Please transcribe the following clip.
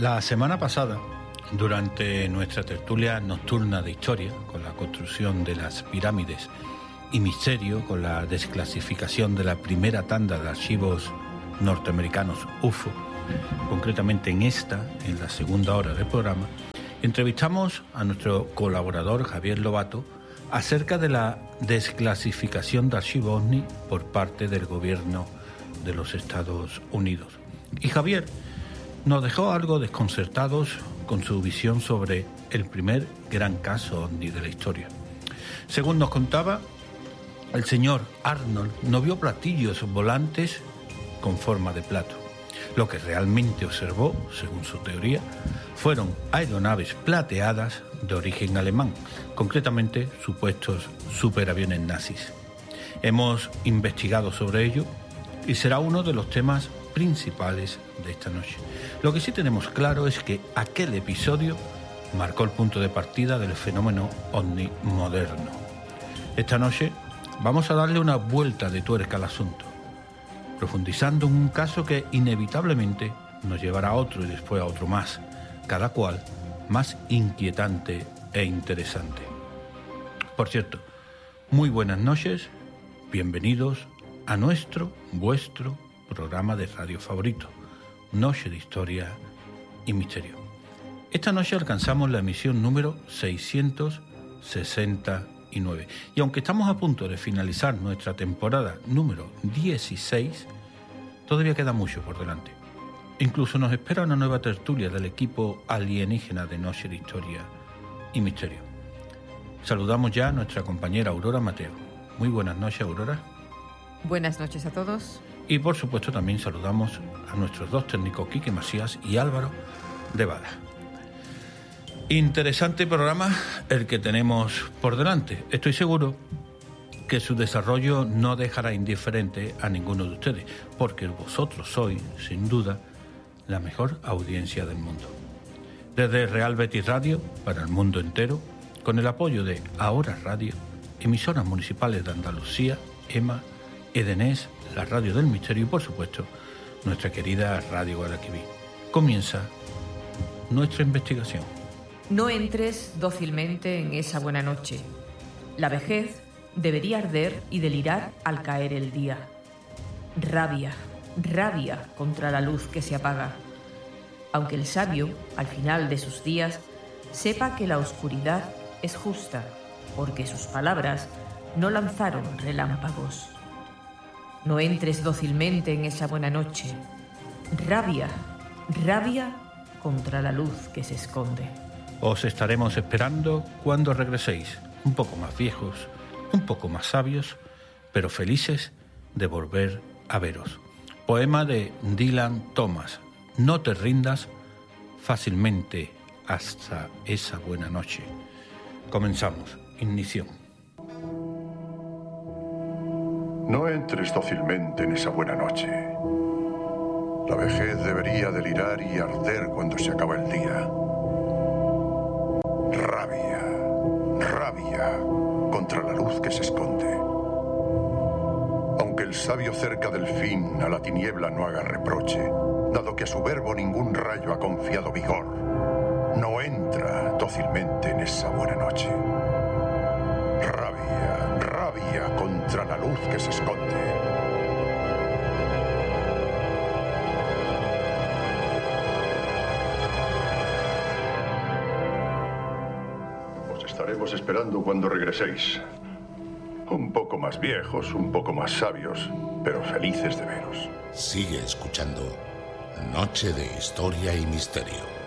La semana pasada, durante nuestra tertulia nocturna de historia, con la construcción de las pirámides y misterio, con la desclasificación de la primera tanda de archivos norteamericanos UFO, concretamente en la segunda hora del programa, entrevistamos a nuestro colaborador Javier Lobato acerca de la desclasificación de archivos OVNI por parte del gobierno de los Estados Unidos. Y Javier nos dejó algo desconcertados con su visión sobre el primer gran caso OVNI de la historia. Según nos contaba, el señor Arnold no vio platillos volantes con forma de plato. Lo que realmente observó, según su teoría, fueron aeronaves plateadas de origen alemán, concretamente supuestos superaviones nazis. Hemos investigado sobre ello y será uno de los temas principales de esta noche. Lo que sí tenemos claro es que aquel episodio marcó el punto de partida del fenómeno OVNI moderno. Esta noche vamos a darle una vuelta de tuerca al asunto, profundizando en un caso que inevitablemente nos llevará a otro y después a otro más, cada cual más inquietante e interesante. Por cierto, muy buenas noches, bienvenidos a vuestro programa de radio favorito, Noche de Historia y Misterio. Esta noche alcanzamos la emisión número 669 y aunque estamos a punto de finalizar nuestra temporada número 16, todavía queda mucho por delante. Incluso nos espera una nueva tertulia del equipo alienígena de Noche de Historia y Misterio. Saludamos ya a nuestra compañera Aurora Mateo. Muy buenas noches, Aurora. Buenas noches a todos. Y por supuesto también saludamos a nuestros dos técnicos, Quique Macías y Álvaro de Bada. Interesante programa el que tenemos por delante. Estoy seguro que su desarrollo no dejará indiferente a ninguno de ustedes, porque vosotros sois, sin duda, la mejor audiencia del mundo. Desde Real Betis Radio, para el mundo entero, con el apoyo de Ahora Radio, emisoras municipales de Andalucía, EMA, Edenés, la Radio del Misterio y, por supuesto, nuestra querida Radio Guadalquivir. Comienza nuestra investigación. No entres dócilmente en esa buena noche. La vejez debería arder y delirar al caer el día. Rabia, rabia contra la luz que se apaga. Aunque el sabio, al final de sus días, sepa que la oscuridad es justa, porque sus palabras no lanzaron relámpagos. No entres dócilmente en esa buena noche. Rabia, rabia contra la luz que se esconde. Os estaremos esperando cuando regreséis, un poco más viejos, un poco más sabios, pero felices de volver a veros. Poema de Dylan Thomas. No te rindas fácilmente hasta esa buena noche. Comenzamos. Ignición. No entres dócilmente en esa buena noche. La vejez debería delirar y arder cuando se acaba el día. Rabia, rabia contra la luz que se esconde. Aunque el sabio cerca del fin a la tiniebla no haga reproche, dado que a su verbo ningún rayo ha confiado vigor, no entra dócilmente en esa buena noche. Rabia, rabia contra la luz que se esconde. Os estaremos esperando cuando regreséis. Un poco más viejos, un poco más sabios, pero felices de veros. Sigue escuchando Noche de Historia y Misterio.